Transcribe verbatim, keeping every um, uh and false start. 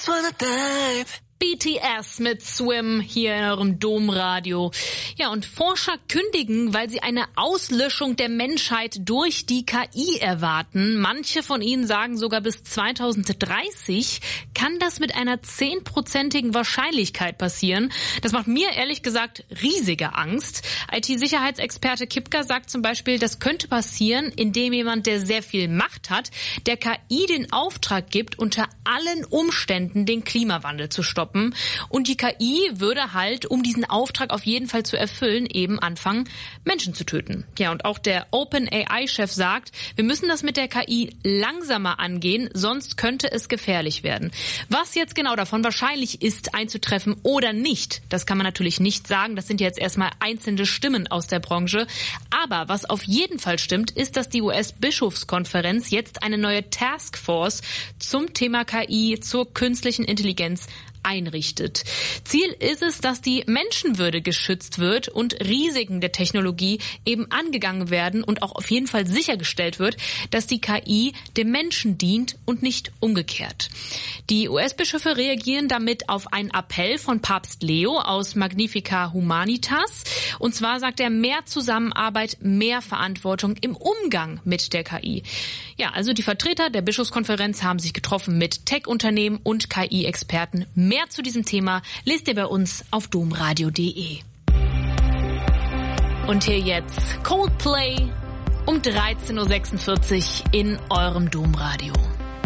just wanna dive. B T S mit Swim hier in eurem Domradio. Ja, und Forscher kündigen, weil sie eine Auslöschung der Menschheit durch die K I erwarten. Manche von ihnen sagen sogar bis zweitausenddreißig kann das mit einer zehnprozentigen Wahrscheinlichkeit passieren. Das macht mir ehrlich gesagt riesige Angst. I T-Sicherheitsexperte Kipka sagt zum Beispiel, das könnte passieren, indem jemand, der sehr viel Macht hat, der K I den Auftrag gibt, unter allen Umständen den Klimawandel zu stoppen. Und die K I würde halt, um diesen Auftrag auf jeden Fall zu erfüllen, eben anfangen, Menschen zu töten. Ja, und auch der OpenAI-Chef sagt, wir müssen das mit der K I langsamer angehen, sonst könnte es gefährlich werden. Was jetzt genau davon wahrscheinlich ist, einzutreffen oder nicht, das kann man natürlich nicht sagen. Das sind jetzt erstmal einzelne Stimmen aus der Branche. Aber was auf jeden Fall stimmt, ist, dass die U S-Bischofskonferenz jetzt eine neue Taskforce zum Thema K I, zur künstlichen Intelligenz einrichtet. Ziel ist es, dass die Menschenwürde geschützt wird und Risiken der Technologie eben angegangen werden und auch auf jeden Fall sichergestellt wird, dass die K I dem Menschen dient und nicht umgekehrt. Die U S-Bischöfe reagieren damit auf einen Appell von Papst Leo aus Magnificat Humanitas. Und zwar sagt er, mehr Zusammenarbeit, mehr Verantwortung im Umgang mit der K I. Ja, also die Vertreter der Bischofskonferenz haben sich getroffen mit Tech-Unternehmen und K I-Experten. Mehr zu diesem Thema lest ihr bei uns auf domradio punkt de. Und hier jetzt Coldplay um dreizehn Uhr sechsundvierzig in eurem Domradio.